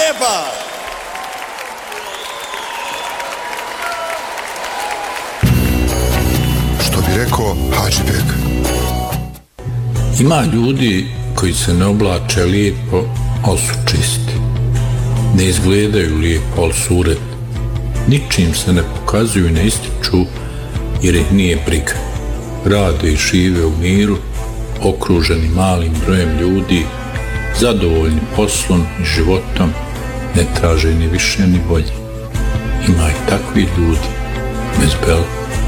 lijepa. Što bi rekao Hadžibek. Ima ljudi koji se ne oblače lijepo, ali su čisti. Ne izgledaju lijepo, ali su uredni. Ničim se ne pokazuju i ne ističu, jer ih nije briga. Rade i žive u miru, okruženi malim brojem ljudi, zadovoljni poslom i životom, ne traže ni više ni bolje. Ima i takvi ljudi, bez Bela.